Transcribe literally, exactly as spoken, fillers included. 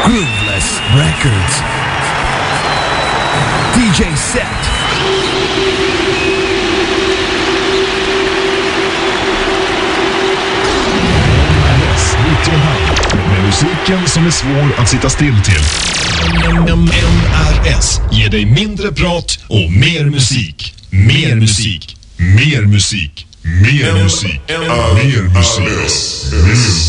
Grooveless Records. D J Set. Med musiken som är svår att sitta still till. N R S ger dig mindre prat och mer musik. Mer musik. Mer musik. Mer musik. Mer musik. Mer musik.